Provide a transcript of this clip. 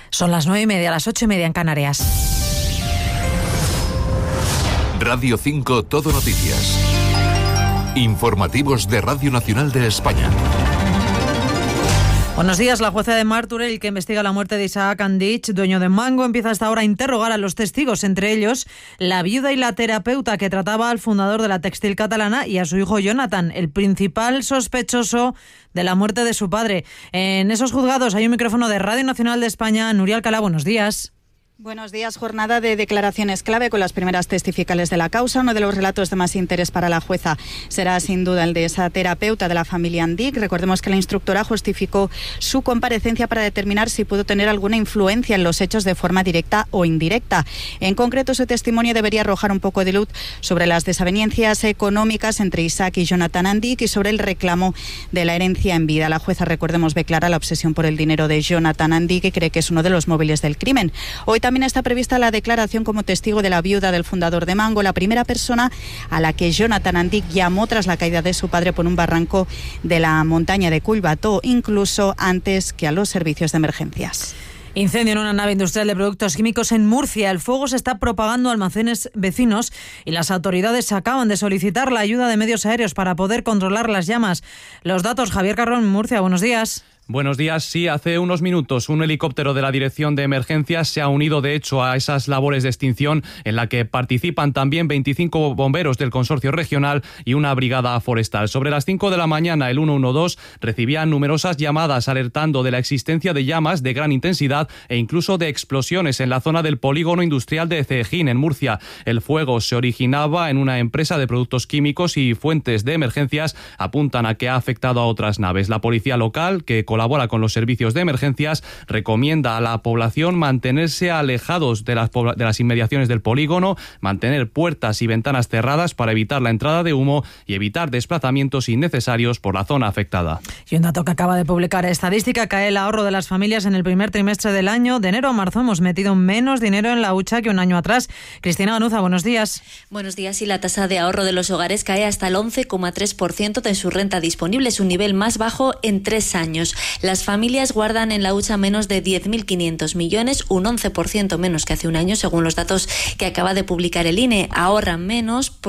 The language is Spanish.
Son las 9:30, las 8:30 en Canarias. Radio 5 Todo Noticias. Informativos de Radio Nacional de España. Buenos días. La jueza de Martorell, que investiga la muerte de Isaac Andich, dueño de Mango, empieza hasta ahora a interrogar a los testigos, entre ellos la viuda y la terapeuta que trataba al fundador de la textil catalana y a su hijo Jonathan, el principal sospechoso de la muerte de su padre. En esos juzgados hay un micrófono de Radio Nacional de España. Nuria Alcalá, buenos días. Buenos días. Jornada de declaraciones clave con las primeras testificales de la causa. Uno de los relatos de más interés para la jueza será sin duda el de esa terapeuta de la familia Andic. Recordemos que la instructora justificó su comparecencia para determinar si pudo tener alguna influencia en los hechos de forma directa o indirecta. En concreto, su testimonio debería arrojar un poco de luz sobre las desavenencias económicas entre Isaac y Jonathan Andic y sobre el reclamo de la herencia en vida. La jueza, recordemos, ve clara la obsesión por el dinero de Jonathan Andic y cree que es uno de los móviles del crimen. Hoy también está prevista la declaración como testigo de la viuda del fundador de Mango, la primera persona a la que Jonathan Andic llamó tras la caída de su padre por un barranco de la montaña de Collbató, incluso antes que a los servicios de emergencias. Incendio en una nave industrial de productos químicos en Murcia. El fuego se está propagando a almacenes vecinos y las autoridades acaban de solicitar la ayuda de medios aéreos para poder controlar las llamas. Los datos, Javier Carrón, Murcia, buenos días. Buenos días. Sí, hace unos minutos un helicóptero de la Dirección de Emergencias se ha unido, de hecho, a esas labores de extinción en la que participan también 25 bomberos del consorcio regional y una brigada forestal. Sobre las 5 de la mañana, el 112 recibía numerosas llamadas alertando de la existencia de llamas de gran intensidad e incluso de explosiones en la zona del polígono industrial de Cejín, en Murcia. El fuego se originaba en una empresa de productos químicos y fuentes de emergencias apuntan a que ha afectado a otras naves. La policía local, que colabora con los servicios de emergencias, recomienda a la población mantenerse alejados de las inmediaciones del polígono, mantener puertas y ventanas cerradas para evitar la entrada de humo y evitar desplazamientos innecesarios por la zona afectada. Y un dato que acaba de publicar Estadística: cae el ahorro de las familias en el primer trimestre del año. De enero a marzo hemos metido menos dinero en la hucha que un año atrás. Cristina Ganuza, buenos días. Buenos días. Y la tasa de ahorro de los hogares cae hasta el 11,3% de su renta disponible, su nivel más bajo en 3 años. Las familias guardan en la hucha menos de 10.500 millones, un 11% menos que hace un año, según los datos que acaba de publicar el INE. Ahorran menos